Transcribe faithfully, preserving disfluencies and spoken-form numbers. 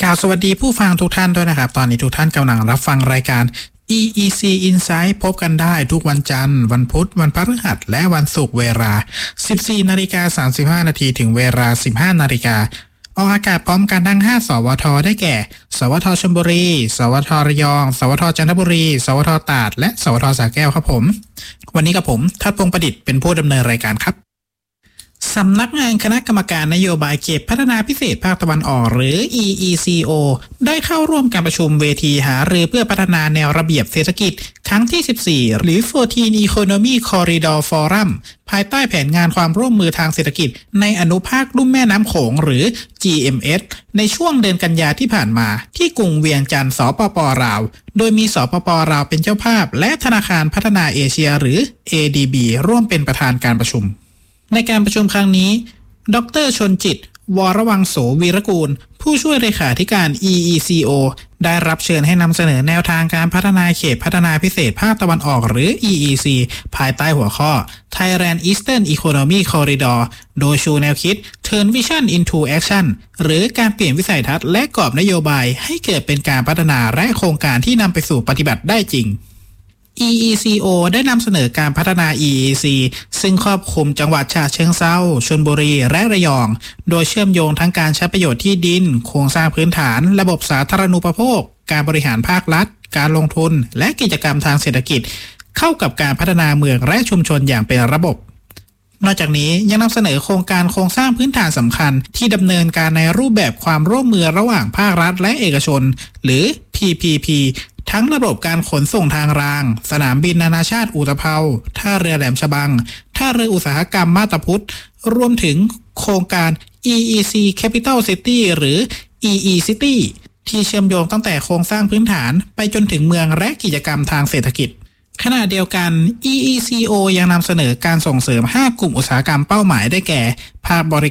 กล่าวสวัสดีผู้ฟังทุกท่านด้วยนะครับตอนนี้ทุกท่านกำลังรับฟังรายการ อี อี ซี Insight พบกันได้ทุกวันจันทร์วันพุธวันพฤหัสและวันศุกร์เวลา สิบสี่นาฬิกาสามสิบห้านาทีถึงเวลา สิบห้านาฬิกาออกอากาศพร้อมกันทั้งห้าสวทได้แก่สวทชลบุรีสวทระยองสวทจันทบุรีสวทตราดและสวทสระแก้วครับผมวันนี้กับผมทัดพงษ์ประดิษฐ์เป็นผู้ดำเนินรายการครับสำนักงานคณะกรรมการนโยบายเขตพัฒนาพิเศษภาคตะวันออกหรือ อี อี ซี โอ ได้เข้าร่วมการประชุมเวทีหารือเพื่อพัฒนาแนวระเบียบเศรษฐกิจครั้งที่สิบสี่หรือ สิบสี่ Economy Corridor Forum ภายใต้แผนงานความร่วมมือทางเศรษฐกิจในอนุภาคลุ่มแม่น้ำโขงหรือ จี เอ็ม เอส ในช่วงเดือนกันยาที่ผ่านมาที่กรุงเวียงจันทร์สปป.ลาวโดยมีสปป.ลาวเป็นเจ้าภาพและธนาคารพัฒนาเอเชียหรือ เอ ดี บี ร่วมเป็นประธานการประชุมในการประชุมครั้งนี้ดร.ชนจิตวรวังโสวีรกูลผู้ช่วยเลขาธิการ อี อี ซี โอ ได้รับเชิญให้นำเสนอแนวทางการพัฒนาเขตพัฒนาพิเศษภาคตะวันออกหรือ อี อี ซี ภายใต้หัวข้อ Thailand Eastern Economy Corridor โดยชูแนวคิด Turn Vision into Action หรือการเปลี่ยนวิสัยทัศน์และกรอบนโยบายให้เกิดเป็นการพัฒนาและโครงการที่นำไปสู่ปฏิบัติได้จริงอี อี ซี โอ ได้นำเสนอการพัฒนา อี อี ซี ซึ่งครอบคลุมจังหวัดฉะเชิงเทราชลบุรีและระยองโดยเชื่อมโยงทั้งการใช้ประโยชน์ที่ดินโครงสร้างพื้นฐานระบบสาธารณูปโภคการบริหารภาครัฐการลงทุนและกิจกรรมทางเศรษฐกิจเข้ากับการพัฒนาเมืองและชุมชนอย่างเป็นระบบนอกจากนี้ยังนำเสนอโครงการโครงสร้างพื้นฐานสำคัญที่ดำเนินการในรูปแบบความร่วมมือระหว่างภาครัฐและเอกชนหรือ พี พี พีทั้งระบบการขนส่งทางรางสนามบินนานาชาติอุตภเปาท่าเรือแหลมฉบังท่าเรืออุตสาหกรรมมาตาพุธรวมถึงโครงการ อี อี ซี Capital City หรือ อี อี City ที่เชื่อมโยงตั้งแต่โครงสร้างพื้นฐานไปจนถึงเมืองและกิจกรรมทางเศรษฐกิจขณะเดียวกัน อี อี ซี โอ ยังนำเสนอการส่งเสริมห้ากลุ่มอุตสาหกรรมเป้าหมายได้แก่ภาคบริ